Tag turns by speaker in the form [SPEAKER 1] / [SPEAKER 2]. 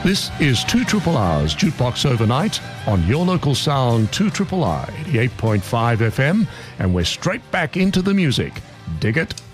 [SPEAKER 1] This is 2 Triple R's Jukebox Overnight on your local sound 2 Triple R 88.5 FM, and we're straight back into the music. Dig it?